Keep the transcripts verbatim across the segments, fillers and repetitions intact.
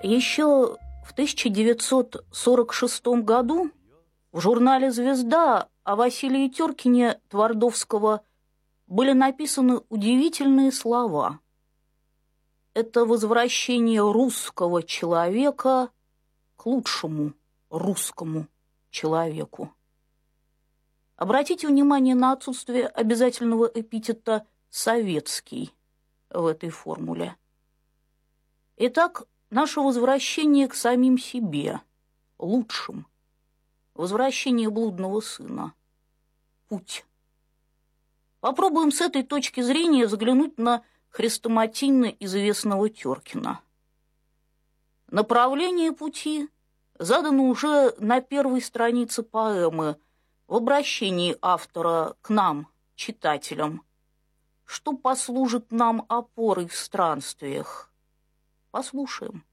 Еще в тысяча девятьсот сорок шестом году в журнале «Звезда» о Василии Теркине Твардовского были написаны удивительные слова. Это возвращение русского человека к лучшему русскому человеку. Обратите внимание на отсутствие обязательного эпитета «советский» в этой формуле. Итак, наше возвращение к самим себе, лучшим, возвращение блудного сына, путь. Попробуем с этой точки зрения взглянуть на хрестоматийно известного Теркина. Направление пути задано уже на первой странице поэмы в обращении автора к нам, читателям, что послужит нам опорой в странствиях. Послушаем.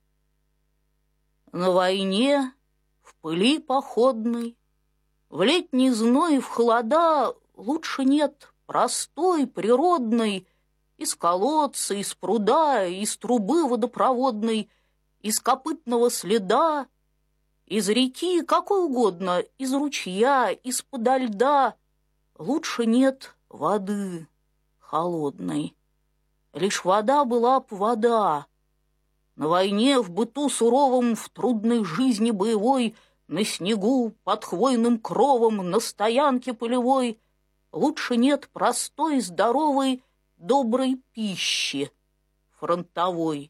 На войне, в пыли походной, в летний зной и в холода лучше нет простой, природной, из колодца, из пруда, из трубы водопроводной, из копытного следа, из реки, какой угодно, из ручья, из-подо льда, лучше нет воды холодной. Лишь вода была б вода. На войне, в быту суровом, в трудной жизни боевой, на снегу, под хвойным кровом, на стоянке полевой лучше нет простой, здоровой, доброй пищи фронтовой.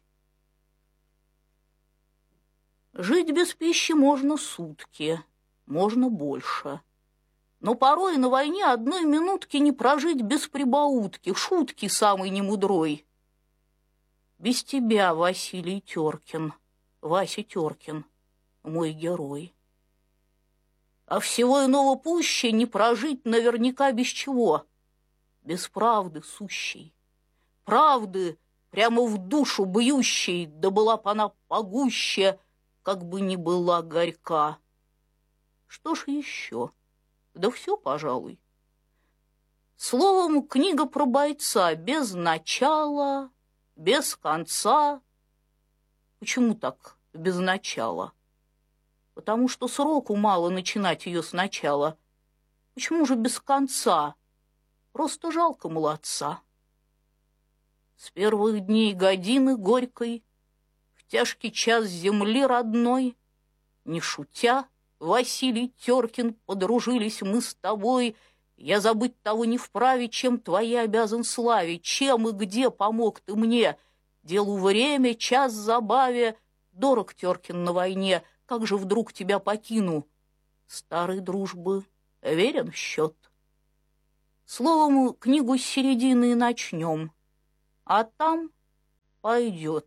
Жить без пищи можно сутки, можно больше. Но порой на войне одной минутки не прожить без прибаутки, шутки самой немудрой. Без тебя, Василий Теркин, Вася Теркин, мой герой. А всего иного пуще не прожить наверняка без чего? Без правды сущей. Правды прямо в душу бьющей, да была б она погуще, как бы ни была горька. Что ж еще? Да все, пожалуй. Словом, книга про бойца без начала, без конца. Почему так без начала? Потому что сроку мало начинать ее сначала. Почему же без конца? Просто жалко молодца. С первых дней годины горькой, в тяжкий час земли родной, не шутя, Василий Теркин, подружились мы с тобой. Я забыть того не вправе, чем твои обязан славе, чем и где помог ты мне. Делу время, час забаве, дорог Теркин на войне, как же вдруг тебя покину? Старой дружбы верен счет. Словом, книгу с середины и начнем, а там пойдет.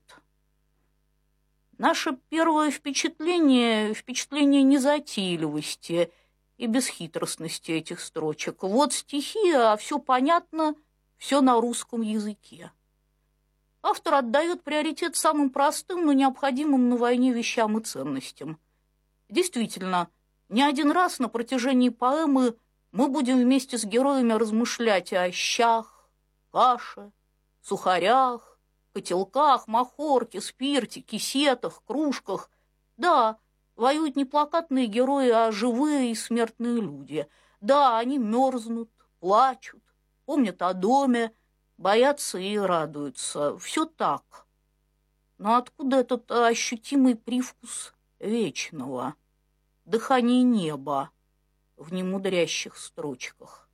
Наше первое впечатление — впечатление незатейливости и бесхитростности этих строчек. Вот стихи, а все понятно, все на русском языке. Автор отдает приоритет самым простым, но необходимым на войне вещам и ценностям. Действительно, не один раз на протяжении поэмы мы будем вместе с героями размышлять о щах, каше, сухарях, котелках, махорке, спирте, кисетах, кружках. Да, воюют не плакатные герои, а живые и смертные люди. Да, они мерзнут, плачут, помнят о доме, боятся и радуются. Все так. Но откуда этот ощутимый привкус вечного, дыхание неба в немудрящих строчках?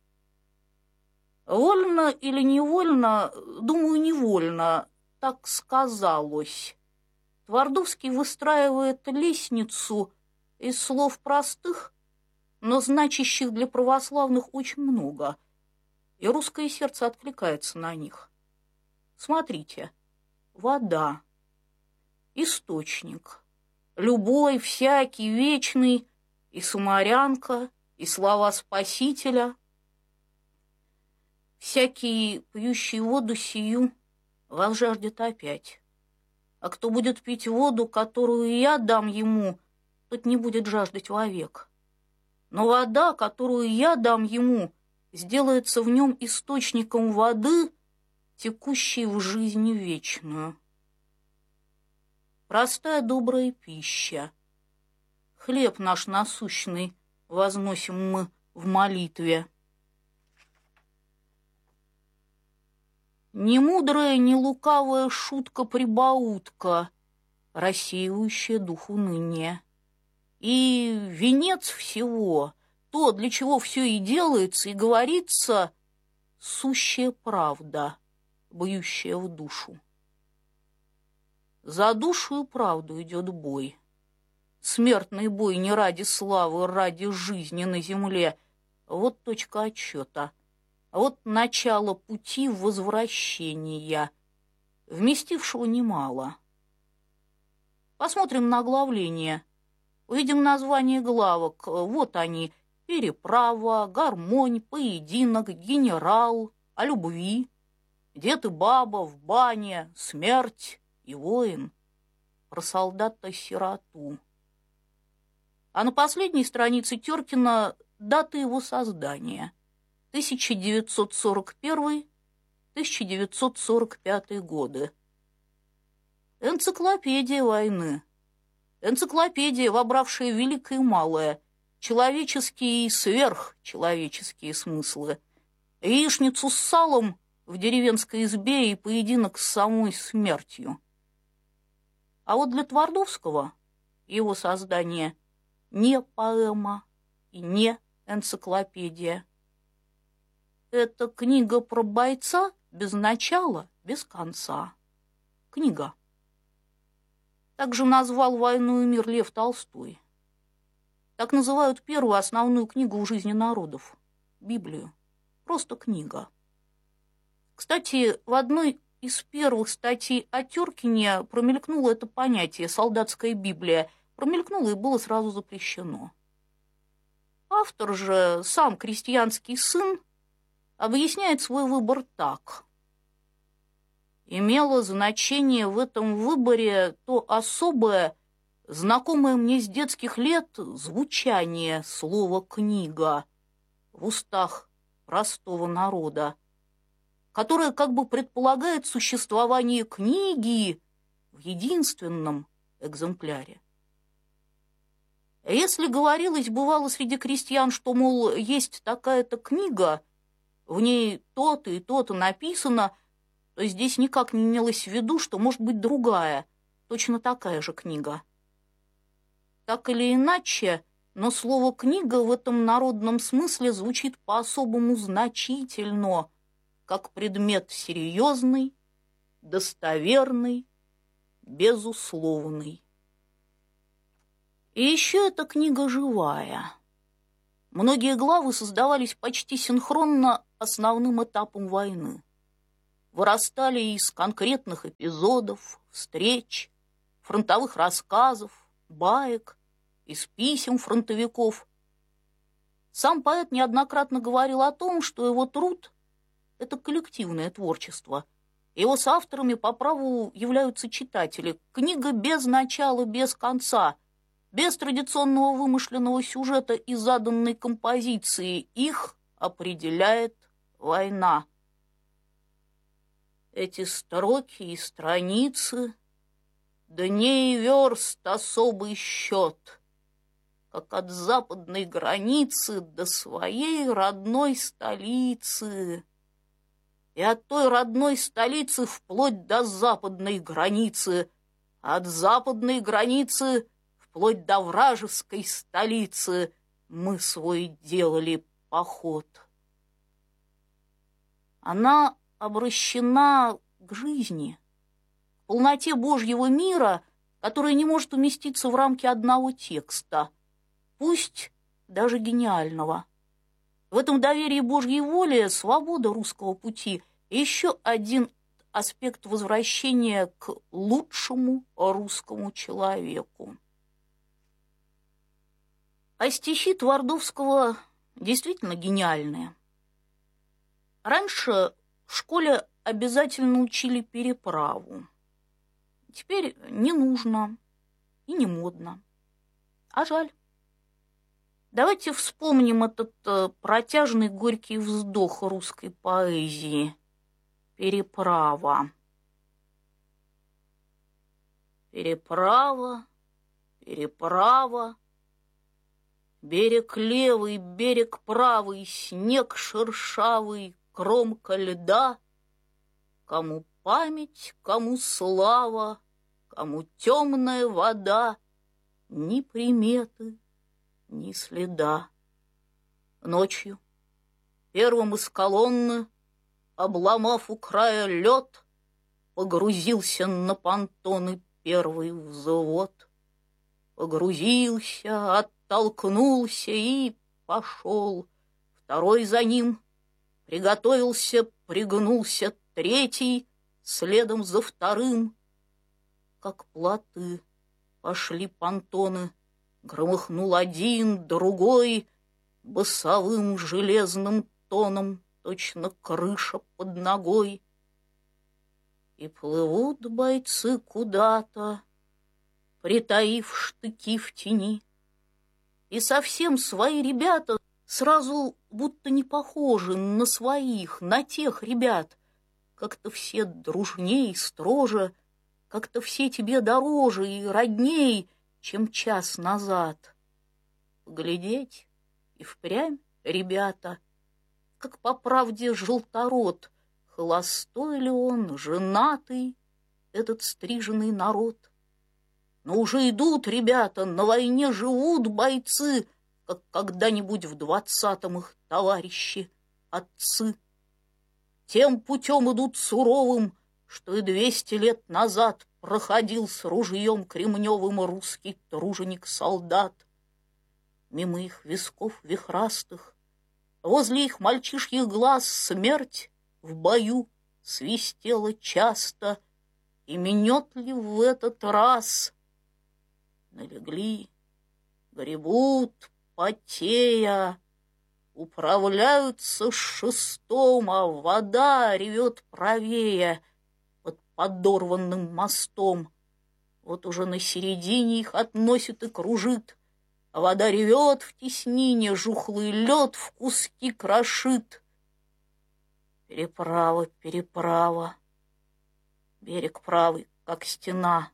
Вольно или невольно, думаю, невольно, так сказалось. Твардовский выстраивает лестницу из слов простых, но значащих для православных очень много, и русское сердце откликается на них. Смотрите, вода, источник, любой, всякий, вечный, и самарянка, и слова Спасителя. Всякий, пьющий воду сию, вас жаждет опять. А кто будет пить воду, которую я дам ему, тот не будет жаждать вовек. Но вода, которую я дам ему, сделается в нем источником воды, текущей в жизни вечную. простая добрая пища. Хлеб наш насущный возносим мы в молитве. Ни мудрая, ни лукавая шутка-прибаутка, рассеивающая дух уныния. И венец всего, то, для чего все и делается, и говорится, сущая правда, бьющая в душу. За душу и правду идет бой. Смертный бой не ради славы, ради жизни на земле. Вот точка отсчета. Вот начало пути возвращения, вместившего немало. Посмотрим на оглавление. Увидим название главок. Вот они. Переправа, гармонь, поединок, генерал, о любви, дед и баба в бане, смерть и воин. Про солдата-сироту. А на последней странице Теркина дата его создания. тысяча девятьсот сорок первый — тысяча девятьсот сорок пятый годы. Энциклопедия войны. Энциклопедия, вобравшая великое и малое, человеческие и сверхчеловеческие смыслы, яичницу с салом в деревенской избе и поединок с самой смертью. А вот для Твардовского его создание не поэма и не энциклопедия. Это книга про бойца без начала, без конца. Книга. Также назвал «Войну и мир» Лев Толстой. Так называют первую основную книгу в жизни народов – Библию. Просто книга. Кстати, в одной из первых статей о Теркине промелькнуло это понятие «солдатская Библия». Промелькнуло и было сразу запрещено. Автор же, сам крестьянский сын, объясняет свой выбор так. Имело значение в этом выборе то особое, знакомое мне с детских лет звучание слова «книга» в устах простого народа, которое как бы предполагает существование книги в единственном экземпляре. Если говорилось, бывало, среди крестьян, что, мол, есть такая-то книга, в ней то-то и то-то написано, то здесь никак не имелось в виду, что может быть другая, точно такая же книга. Так или иначе, но слово «книга» в этом народном смысле звучит по-особому значительно, как предмет серьезный, достоверный, безусловный. И еще эта книга живая. Многие главы создавались почти синхронно основным этапом войны. Вырастали из конкретных эпизодов, встреч, фронтовых рассказов, баек, из писем фронтовиков. Сам поэт неоднократно говорил о том, что его труд – это коллективное творчество. Его соавторами по праву являются читатели. Книга без начала, без конца, без традиционного вымышленного сюжета и заданной композиции. Их определяет война. Эти строки и страницы, дней и верст особый счет, как от западной границы до своей родной столицы, и от той родной столицы вплоть до западной границы, от западной границы вплоть до вражеской столицы мы свой делали поход. Она обращена к жизни, к полноте Божьего мира, которая не может уместиться в рамки одного текста, пусть даже гениального. В этом доверии Божьей воле свобода русского пути и еще один аспект возвращения к лучшему русскому человеку. А стихи Твардовского действительно гениальные. Раньше в школе обязательно учили переправу. Теперь не нужно и не модно. А жаль. Давайте вспомним этот э, протяжный горький вздох русской поэзии. Переправа. Переправа, переправа. Берег левый, берег правый, снег шершавый, кромка льда. Кому память, кому слава, кому темная вода, ни приметы, ни следа. Ночью первым из колонны, обломав у края лед, погрузился на понтоны первый взвод. Погрузился, оттолкнулся и пошел. Второй за ним приготовился, пригнулся третий, следом за вторым. Как плоты пошли понтоны, громыхнул один, другой, басовым железным тоном, точно крыша под ногой. И плывут бойцы куда-то, притаив штыки в тени. И совсем свои ребята сразу будто не похожи на своих, на тех ребят. Как-то все дружней, строже, как-то все тебе дороже и родней, чем час назад. Поглядеть и впрямь, ребята, как по правде желторот, холостой ли он, женатый, этот стриженный народ. Но уже идут ребята, на войне живут бойцы, как когда-нибудь в двадцатом их товарищи, отцы. Тем путем идут суровым, что и двести лет назад проходил с ружьем кремневым русский труженик-солдат. Мимо их висков вихрастых, возле их мальчишьих глаз смерть в бою свистела часто, и минет ли в этот раз? Налегли, гребут, потея, управляются с шестом, а вода ревет правее под подорванным мостом. Вот уже на середине их относит и кружит, а вода ревет в теснине, жухлый лед в куски крошит. Переправа, переправа, берег правый, как стена.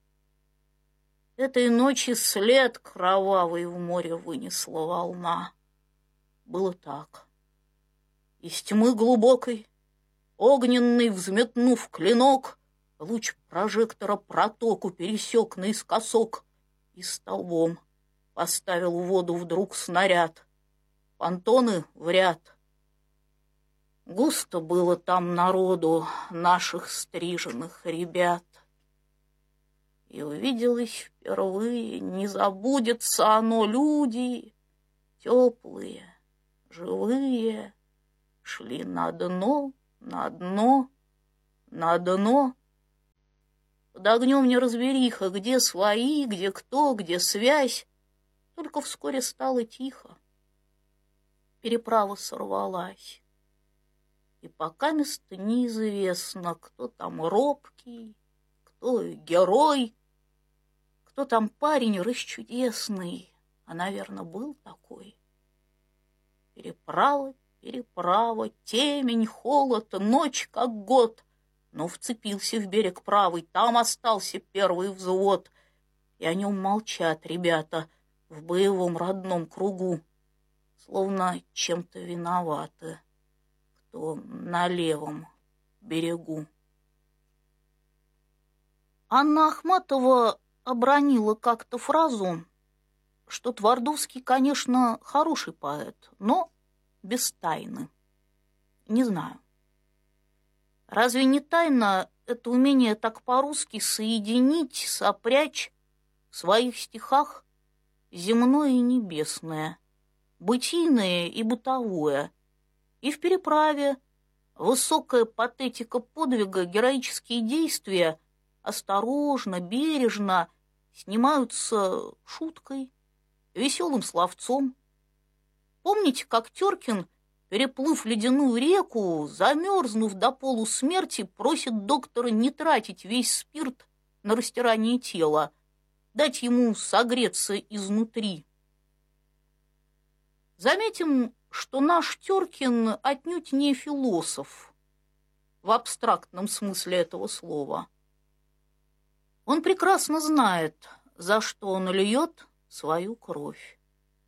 Этой ночи след кровавый в море вынесла волна. Было так. Из тьмы глубокой, огненный, взметнув клинок, луч прожектора протоку пересек наискосок и столбом поставил в воду вдруг снаряд. Понтоны в ряд. Густо было там народу, наших стриженных ребят. И увиделось впервые, не забудется оно, люди теплые, живые, шли на дно, на дно, на дно. Под огнем неразбериха, где свои, где кто, где связь. Только вскоре стало тихо. Переправа сорвалась. И пока место неизвестно, кто там робкий, кто герой, кто там парень расчудесный, а, наверное, был такой. Переправа, переправа, темень, холод, ночь как год, но вцепился в берег правый, там остался первый взвод, и о нем молчат ребята в боевом родном кругу, словно чем-то виноваты, кто на левом берегу. Анна Ахматова обронила как-то фразу, что Твардовский, конечно, хороший поэт, но без тайны. Не знаю. Разве не тайна это умение так по-русски соединить, сопрячь в своих стихах земное и небесное, бытийное и бытовое, и в переправе высокая патетика подвига, героические действия осторожно, бережно снимаются шуткой, веселым словцом. Помните, как Теркин, переплыв ледяную реку, замерзнув до полусмерти, просит доктора не тратить весь спирт на растирание тела, дать ему согреться изнутри. Заметим, что наш Теркин отнюдь не философ в абстрактном смысле этого слова. Он прекрасно знает, за что он льет свою кровь.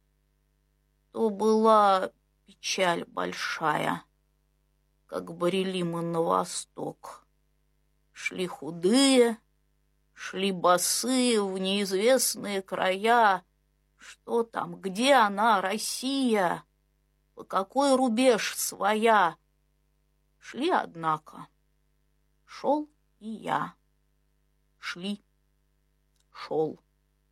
То была печаль большая, как брели мы на восток. Шли худые, шли босые в неизвестные края. Что там, где она, Россия? По какой рубеж своя? Шли, однако, шел и я. Шли, шел.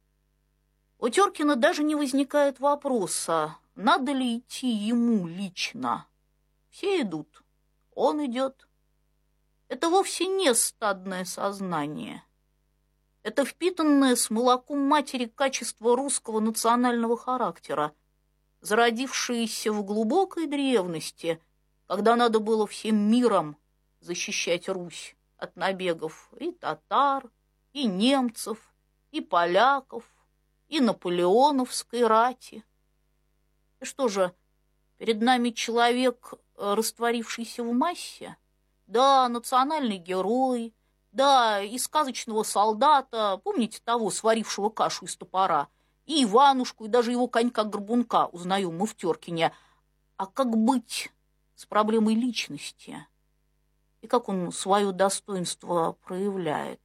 У Теркина даже не возникает вопроса, надо ли идти ему лично. Все идут, он идет. Это вовсе не стадное сознание. Это впитанное с молоком матери качество русского национального характера, зародившееся в глубокой древности, когда надо было всем миром защищать Русь от набегов и татар, и немцев, и поляков, и наполеоновской рати. И что же, перед нами человек, растворившийся в массе? Да, национальный герой, да, и сказочного солдата, помните того, сварившего кашу из топора, и Иванушку, и даже его конька-горбунка узнаем мы в Теркине. А как быть с проблемой личности? И как он свое достоинство проявляет?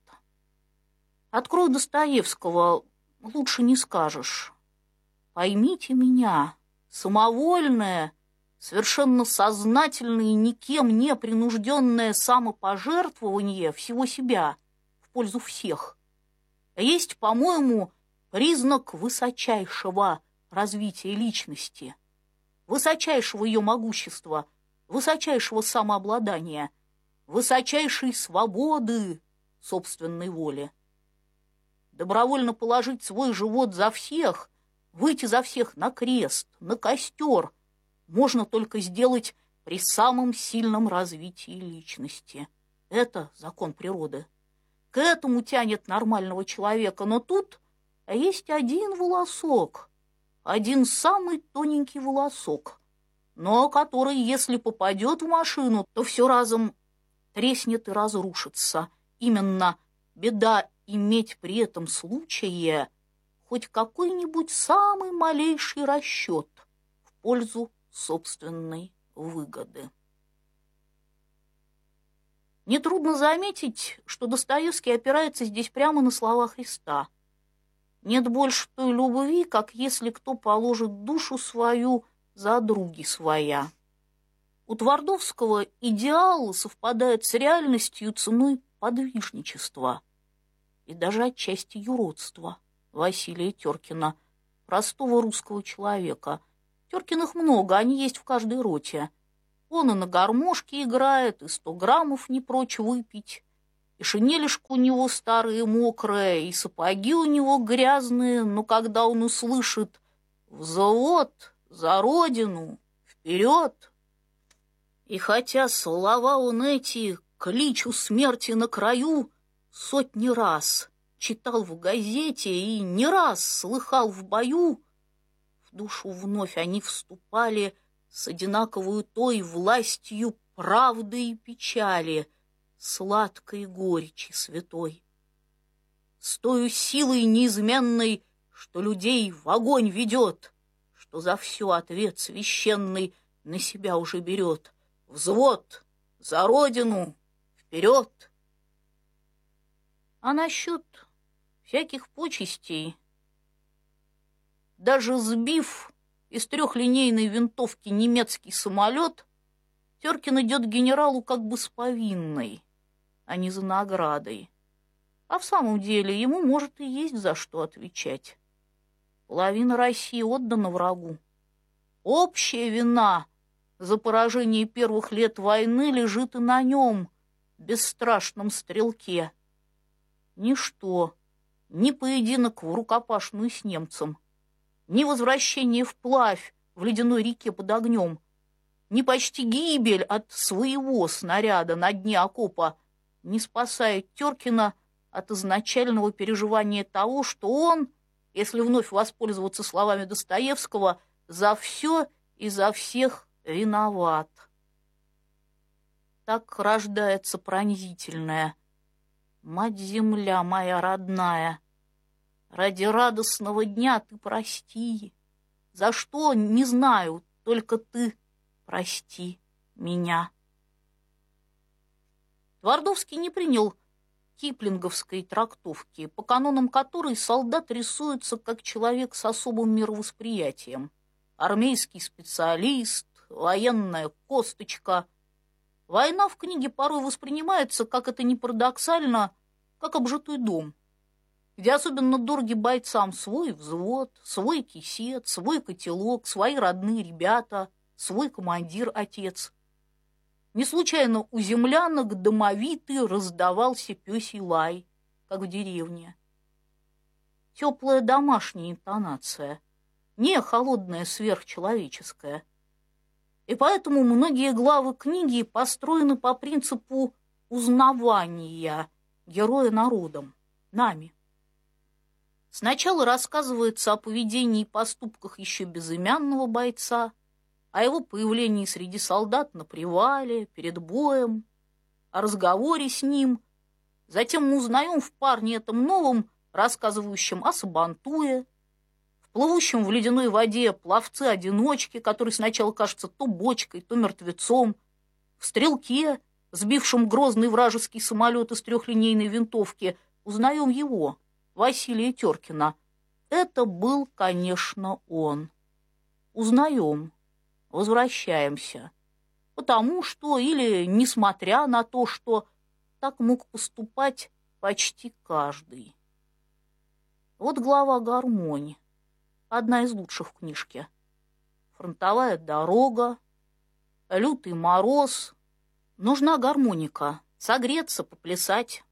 Открой Достоевского, лучше не скажешь. Поймите меня, самовольное, совершенно сознательное и никем не принужденное самопожертвование всего себя в пользу всех есть, по-моему, признак высочайшего развития личности, высочайшего ее могущества, высочайшего самообладания, высочайшей свободы собственной воли. Добровольно положить свой живот за всех, выйти за всех на крест, на костер можно только сделать при самом сильном развитии личности. Это закон природы. К этому тянет нормального человека, но тут есть один волосок, один самый тоненький волосок, но который, если попадет в машину, то все разом треснет и разрушится. Именно беда иметь при этом случае хоть какой-нибудь самый малейший расчет в пользу собственной выгоды. Нетрудно заметить, что Достоевский опирается здесь прямо на слова Христа. Нет больше той любви, как если кто положит душу свою за други своя. У Твардовского идеал совпадает с реальностью ценой подвижничества и даже отчасти юродства Василия Теркина, простого русского человека. Теркиных много, они есть в каждой роте. Он и на гармошке играет, и сто граммов не прочь выпить, и шинелишка у него старая и мокрая, и сапоги у него грязные, но когда он услышит «Взвод! За родину! Вперед!» И хотя слова он эти «кличу смерти на краю» сотни раз читал в газете и не раз слыхал в бою, в душу вновь они вступали с одинаковой той властью правды и печали, сладкой горечи святой. С тою силой неизменной, что людей в огонь ведет, что за все ответ священный на себя уже берет. Взвод! За родину! Вперед! А насчет всяких почестей, даже сбив из трехлинейной винтовки немецкий самолет, Теркин идет к генералу как бы с повинной, а не за наградой. А в самом деле ему, может, и есть за что отвечать. Половина России отдана врагу. Общая вина за поражение первых лет войны лежит и на нем, бесстрашном стрелке. Ничто, ни поединок в рукопашную с немцем, ни возвращение вплавь в ледяной реке под огнем, ни почти гибель от своего снаряда на дне окопа не спасает Теркина от изначального переживания того, что он, если вновь воспользоваться словами Достоевского, за все и за всех виноват. Так рождается пронзительное, Мать-земля моя родная, ради радостного дня ты прости. За что, не знаю, только ты прости меня. Твардовский не принял киплинговской трактовки, по канонам которой солдат рисуется как человек с особым мировосприятием. Армейский специалист, военная косточка. Война в книге порой воспринимается, как это ни парадоксально, как обжитой дом, где особенно дороги бойцам свой взвод, свой кисет, свой котелок, свои родные ребята, свой командир-отец. Не случайно у землянок домовитый раздавался пёсий лай, как в деревне. Теплая домашняя интонация, не холодная сверхчеловеческая. И поэтому многие главы книги построены по принципу узнавания героя народом, нами. Сначала рассказывается о поведении и поступках еще безымянного бойца, о его появлении среди солдат на привале, перед боем, о разговоре с ним. Затем мы узнаем в парне этом новом, рассказывающем о сабантуе, в плывущем в ледяной воде пловце-одиночке, который сначала кажется то бочкой, то мертвецом, в стрелке, сбившем грозный вражеский самолет из трехлинейной винтовки, узнаем его, Василия Теркина. Это был, конечно, он. Узнаем. Возвращаемся. Потому что, или несмотря на то, что так мог поступать почти каждый. Вот глава «Гармонь», одна из лучших в книжке. Фронтовая дорога, лютый мороз. Нужна гармоника, согреться, поплясать.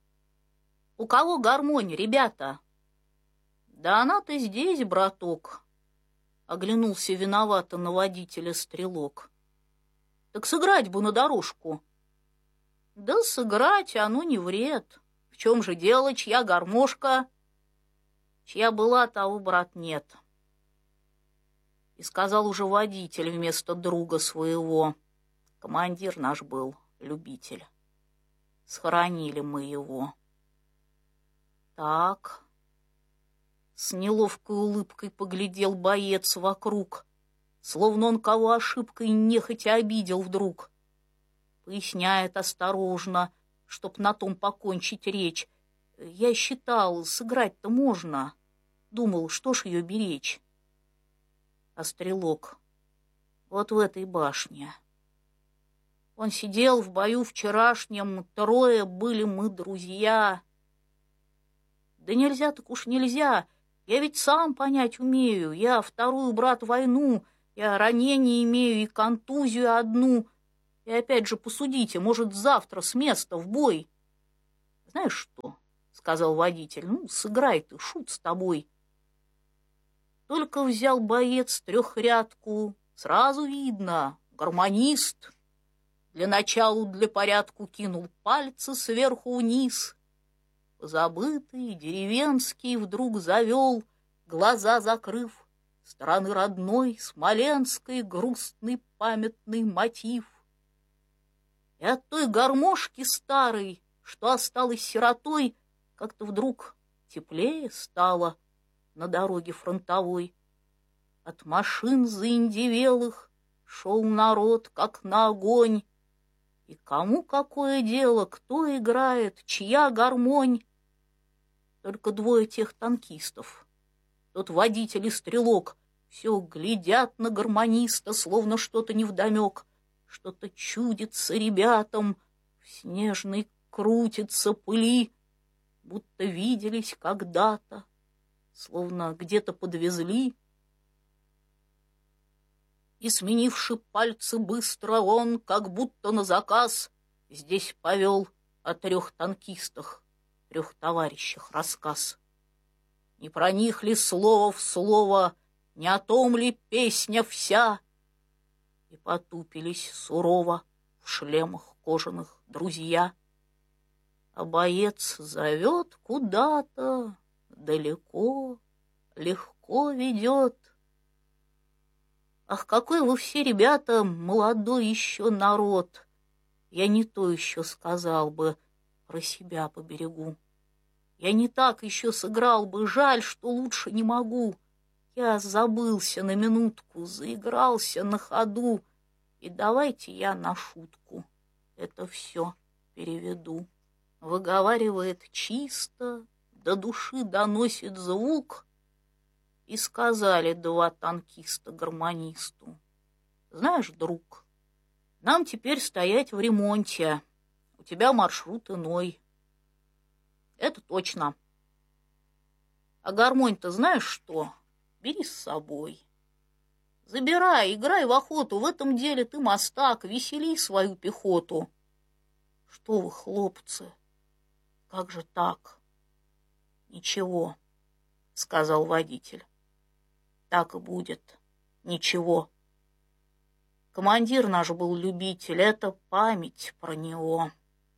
У кого гармонь, ребята? Да она-то здесь, браток. Оглянулся виновато на водителя стрелок. Так сыграть бы на дорожку. Да сыграть оно не вред. В чем же дело, чья гармошка? Чья была, того, брат, нет. И сказал уже водитель вместо друга своего. Командир наш был, любитель. Схоронили мы его. Так... С неловкой улыбкой поглядел боец вокруг, словно он кого ошибкой нехотя обидел вдруг. Поясняет осторожно, чтоб на том покончить речь. Я считал, сыграть-то можно. Думал, что ж ее беречь. А стрелок вот в этой башне. Он сидел в бою вчерашнем, трое были мы друзья. Да нельзя так уж нельзя. Я ведь сам понять умею. Я вторую, брат, войну. Я ранение имею и контузию одну. И опять же посудите, может, завтра с места в бой. Знаешь что, сказал водитель, ну, сыграй ты, шут с тобой. Только взял боец трехрядку, сразу видно, гармонист. Для начала, для порядку кинул пальцы сверху вниз. Забытый, деревенский вдруг завел, глаза закрыв, страны родной, смоленской, грустный памятный мотив. И от той гармошки старой, что осталась сиротой, как-то вдруг теплее стало на дороге фронтовой. От машин заиндевелых шел народ, как на огонь. И кому какое дело, кто играет, чья гармонь? Только двое тех танкистов, тот водитель и стрелок, все глядят на гармониста, словно что-то невдомек, что-то чудится ребятам, в снежной крутится пыли, будто виделись когда-то, словно где-то подвезли. И, сменивши пальцы быстро, он, как будто на заказ, здесь повел о трех танкистах, трех товарищах рассказ. Не про них ли слово в слово, не о том ли песня вся? И потупились сурово в шлемах кожаных друзья. А боец зовет куда-то, далеко, легко ведет. Ах, какой вы все, ребята, молодой еще народ! Я не то еще сказал бы. про себя поберегу. Я не так еще сыграл бы, жаль, что лучше не могу. Я забылся на минутку, заигрался на ходу, и давайте я на шутку это все переведу. Выговаривает чисто, до души доносит звук, и сказали два танкиста гармонисту: знаешь, друг, нам теперь стоять в ремонте, у тебя маршрут иной. Это точно. А гармонь-то знаешь что? Бери с собой. Забирай, играй в охоту, в этом деле ты мастак, весели свою пехоту. Что вы, хлопцы, как же так? Ничего, сказал водитель. Так и будет, ничего. Командир наш был любитель, это память про него.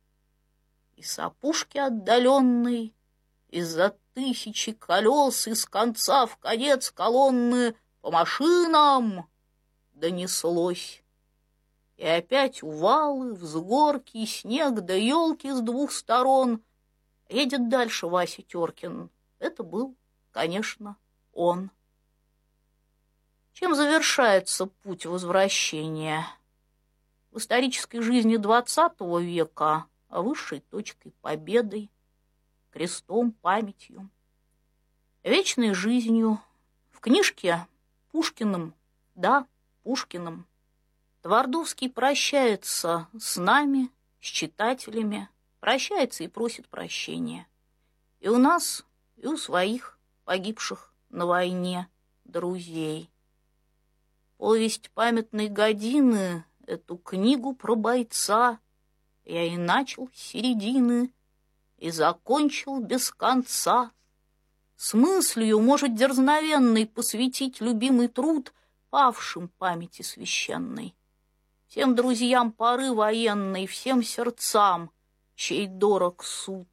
И с опушки отдаленной, из-за тысячи колес, из конца в конец колонны по машинам донеслось. И опять увалы, взгорки, снег да елки с двух сторон. Едет дальше Вася Теркин. Это был, конечно, он. Чем завершается путь возвращения? В исторической жизни двадцатого века высшей точкой победой, крестом, памятью, вечной жизнью. В книжке Пушкиным, да, Пушкиным, Твардовский прощается с нами, с читателями, прощается и просит прощения. И у нас, и у своих погибших на войне друзей. Повесть памятной годины, эту книгу про бойца, я и начал с середины, и закончил без конца. С мыслью, может, дерзновенной, посвятить любимый труд павшим памяти священной, всем друзьям поры военной, всем сердцам, чей дорог суд.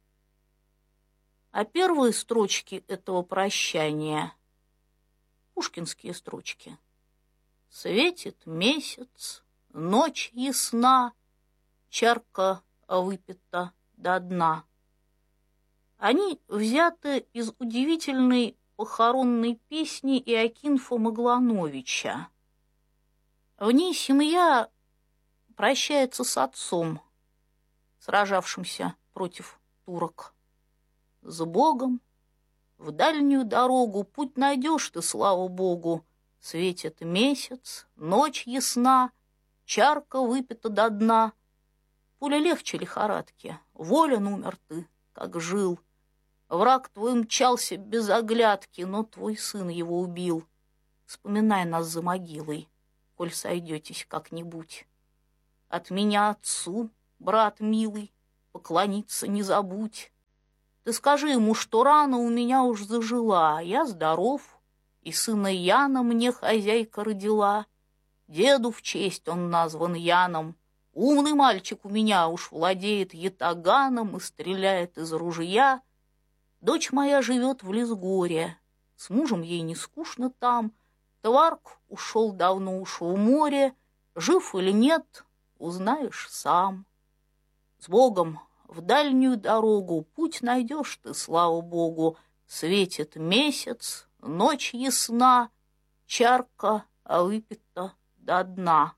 А первые строчки этого прощания — пушкинские строчки. Светит месяц, ночь ясна, чарка выпита до дна. Они взяты из удивительной похоронной песни Иокинфа Маглановича. В ней семья прощается с отцом, сражавшимся против турок. С Богом в дальнюю дорогу путь найдешь ты, слава Богу. Светит месяц, ночь ясна, чарка выпита до дна. Пуля легче лихорадки, волен умер ты, как жил. Враг твой мчался без оглядки, но твой сын его убил. Вспоминай нас за могилой, коль сойдетесь как-нибудь. От меня отцу, брат милый, поклониться не забудь. Ты скажи ему, что рана у меня уж зажила, я здоров, и сына Яна мне хозяйка родила. Деду в честь он назван Яном. Умный мальчик у меня уж владеет ятаганом и стреляет из ружья. Дочь моя живет в Лесгоре, с мужем ей не скучно там. Тварк ушел давно уж в море, жив или нет, узнаешь сам. С Богом в дальнюю дорогу путь найдешь ты, слава Богу. Светит месяц, ночь ясна, чарка выпита до дна.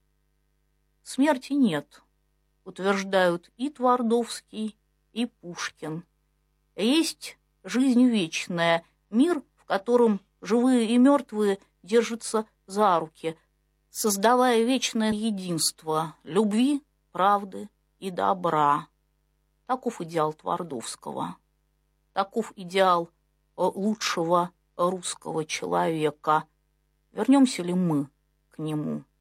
Смерти нет, утверждают и Твардовский, и Пушкин. Есть жизнь вечная, мир, в котором живые и мертвые держатся за руки, создавая вечное единство любви, правды и добра. Таков идеал Твардовского, таков идеал лучшего русского человека. Вернемся ли мы к нему?